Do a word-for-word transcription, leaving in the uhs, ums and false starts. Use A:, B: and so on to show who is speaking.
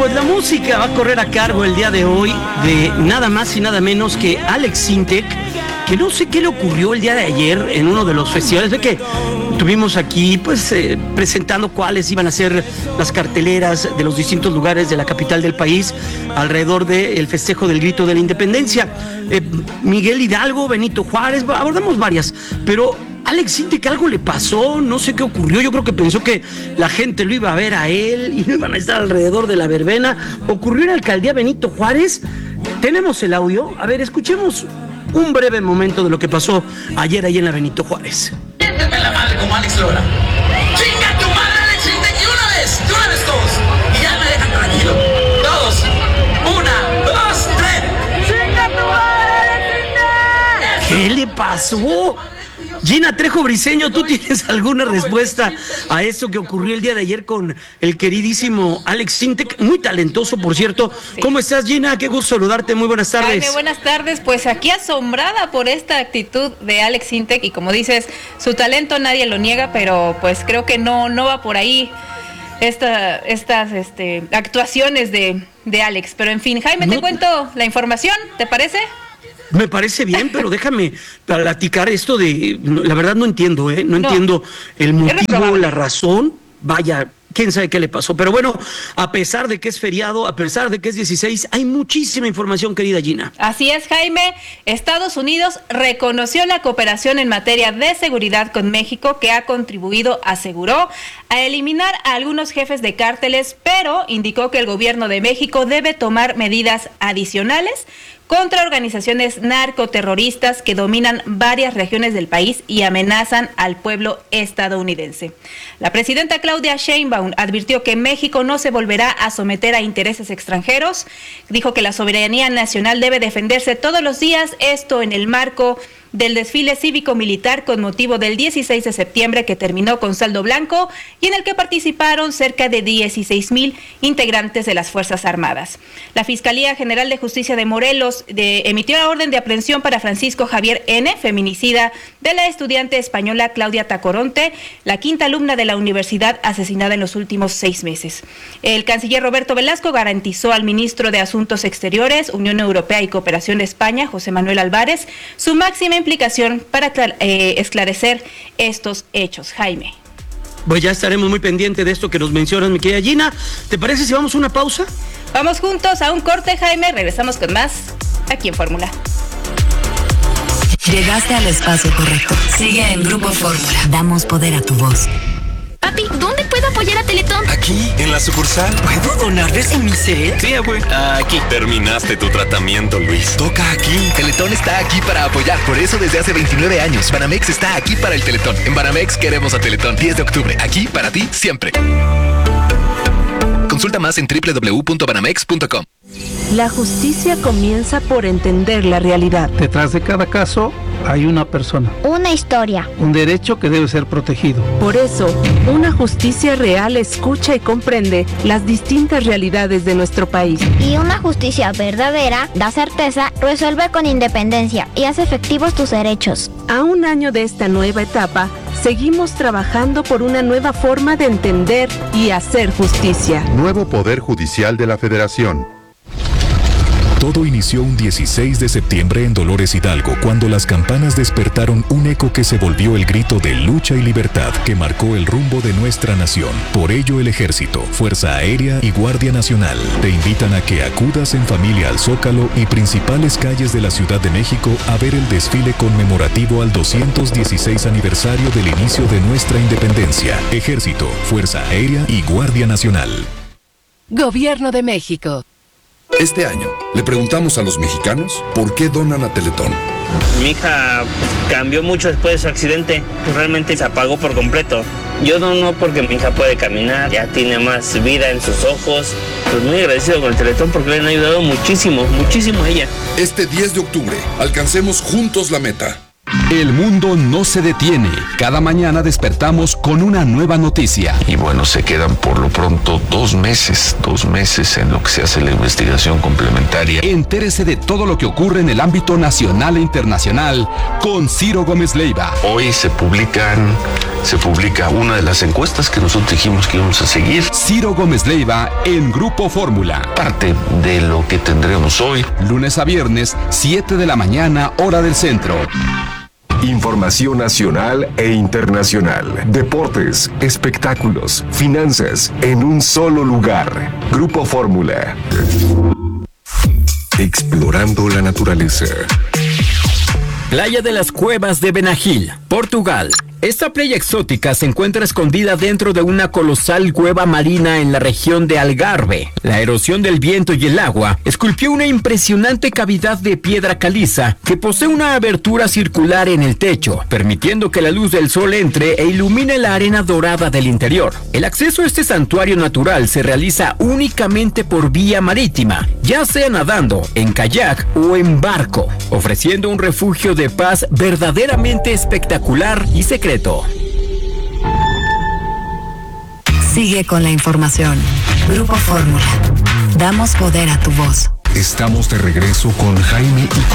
A: Pues la música va a correr a cargo el día de hoy de nada más y nada menos que Alex Sintek, que no sé qué le ocurrió el día de ayer en uno de los festivales. Ve que tuvimos aquí pues eh, presentando cuáles iban a ser las carteleras de los distintos lugares de la capital del país alrededor del festejo del Grito de la Independencia. Eh, Miguel Hidalgo, Benito Juárez, abordamos varias, pero Alex Sintek, algo le pasó, no sé qué ocurrió. Yo creo que pensó que la gente lo iba a ver a él y no iban a estar alrededor de la verbena. Ocurrió en la alcaldía Benito Juárez. Tenemos el audio. A ver, escuchemos un breve momento de lo que pasó ayer ahí en la Benito Juárez.
B: Siénteme la madre como Alex Lora. ¡Chinga tu madre, Alex Sintek! Y una vez, de una vez todos. Y ya me dejan tranquilo. Todos. Una, dos, tres. ¡Chinga tu madre, Alex Sintek!
A: ¿Qué le pasó? Gina Trejo Briseño, ¿tú tienes alguna respuesta a eso que ocurrió el día de ayer con el queridísimo Alex Sintek? Muy talentoso, por cierto. Sí. ¿Cómo estás, Gina? Qué gusto saludarte. Muy buenas tardes.
C: Jaime, buenas tardes. Pues aquí asombrada por esta actitud de Alex Sintek, y como dices, su talento nadie lo niega, pero pues creo que no, no va por ahí esta, estas este, actuaciones de, de Alex. Pero en fin, Jaime, no. Te cuento la información, ¿te parece?
A: Me parece bien, pero déjame platicar esto de... La verdad no entiendo, ¿eh? No, no entiendo el motivo, la razón. Vaya, quién sabe qué le pasó. Pero bueno, a pesar de que es feriado, a pesar de que es dieciséis, hay muchísima información, querida Gina.
C: Así es, Jaime. Estados Unidos reconoció la cooperación en materia de seguridad con México, que ha contribuido, aseguró, a eliminar a algunos jefes de cárteles, pero indicó que el gobierno de México debe tomar medidas adicionales contra organizaciones narcoterroristas que dominan varias regiones del país y amenazan al pueblo estadounidense. La presidenta Claudia Sheinbaum advirtió que México no se volverá a someter a intereses extranjeros. Dijo que la soberanía nacional debe defenderse todos los días, esto en el marco del desfile cívico-militar con motivo del dieciséis de septiembre, que terminó con saldo blanco y en el que participaron cerca de dieciséis mil integrantes de las Fuerzas Armadas. La Fiscalía General de Justicia de Morelos de, emitió la orden de aprehensión para Francisco Javier N., feminicida de la estudiante española Claudia Tacoronte, la quinta alumna de la universidad asesinada en los últimos seis meses. El canciller Roberto Velasco garantizó al ministro de Asuntos Exteriores, Unión Europea y Cooperación de España, José Manuel Álvarez, su máxima implicación para eh, esclarecer estos hechos. Jaime.
A: Pues ya estaremos muy pendientes de esto que nos mencionas, mi querida Gina. ¿Te parece si vamos a una pausa?
C: Vamos juntos a un corte, Jaime. Regresamos con más aquí en Fórmula.
D: Llegaste al espacio correcto. Sigue en Grupo Fórmula. Damos poder a tu voz.
E: Papi, ¿dónde puedo apoyar a Teletón?
F: Aquí, en la sucursal.
A: ¿Puedo donar desde mi set?
F: Sí, abuelo. Aquí.
G: Terminaste tu tratamiento, Luis.
F: Toca aquí. Teletón está aquí para apoyar. Por eso desde hace veintinueve años, Banamex está aquí para el Teletón. En Banamex queremos a Teletón. diez de octubre. Aquí para ti, siempre. Consulta más en doble u doble u doble u punto banamex punto com.
H: La justicia comienza por entender la realidad.
I: Detrás de cada caso hay una persona.
J: Una historia.
I: Un derecho que debe ser protegido.
H: Por eso, una justicia real escucha y comprende las distintas realidades de nuestro país.
J: Y una justicia verdadera da certeza, resuelve con independencia y hace efectivos tus derechos.
H: A un año de esta nueva etapa, seguimos trabajando por una nueva forma de entender y hacer justicia.
K: Nuevo Poder Judicial de la Federación.
L: Todo inició un dieciséis de septiembre en Dolores Hidalgo, cuando las campanas despertaron un eco que se volvió el grito de lucha y libertad que marcó el rumbo de nuestra nación. Por ello, el Ejército, Fuerza Aérea y Guardia Nacional te invitan a que acudas en familia al Zócalo y principales calles de la Ciudad de México a ver el desfile conmemorativo al doscientos dieciséis aniversario del inicio de nuestra independencia. Ejército, Fuerza Aérea y Guardia Nacional.
D: Gobierno de México.
M: Este año, le preguntamos a los mexicanos por qué donan a Teletón.
N: Mi hija cambió mucho después de su accidente, realmente se apagó por completo. Yo dono porque mi hija puede caminar, ya tiene más vida en sus ojos. Pues muy agradecido con el Teletón porque le han ayudado muchísimo, muchísimo a ella.
M: Este diez de octubre, alcancemos juntos la meta.
O: El mundo no se detiene. Cada mañana despertamos con una nueva noticia.
P: Y bueno, se quedan por lo pronto dos meses, dos meses en lo que se hace la investigación complementaria.
O: Entérese de todo lo que ocurre en el ámbito nacional e internacional con Ciro Gómez Leiva.
P: Hoy se publican, se publica una de las encuestas que nosotros dijimos que íbamos a seguir.
O: Ciro Gómez Leiva en Grupo Fórmula.
P: Parte de lo que tendremos hoy.
O: Lunes a viernes, siete de la mañana, hora del centro.
Q: Información nacional e internacional. Deportes, espectáculos, finanzas, en un solo lugar. Grupo Fórmula. Explorando la naturaleza.
R: Playa de las Cuevas de Benagil, Portugal. Esta playa exótica se encuentra escondida dentro de una colosal cueva marina en la región de Algarve. La erosión del viento y el agua esculpió una impresionante cavidad de piedra caliza que posee una abertura circular en el techo, permitiendo que la luz del sol entre e ilumine la arena dorada del interior. El acceso a este santuario natural se realiza únicamente por vía marítima, ya sea nadando, en kayak o en barco, ofreciendo un refugio de paz verdaderamente espectacular y secreto.
D: Sigue con la información. Grupo Fórmula. Damos poder a tu voz.
Q: Estamos de regreso con Jaime y